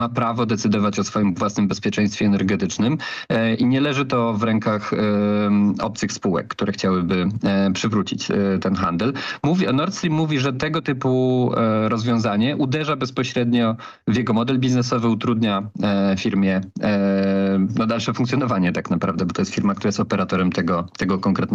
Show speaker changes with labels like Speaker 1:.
Speaker 1: ma prawo decydować o swoim własnym bezpieczeństwie energetycznym i nie leży to w rękach obcych spółek, które chciałyby przywrócić ten handel. Nord Stream mówi, że tego typu rozwiązanie uderza bezpośrednio w jego model biznesowy, utrudnia firmie dalsze funkcjonowanie tak naprawdę, bo to jest firma, która jest operatorem tego konkretnego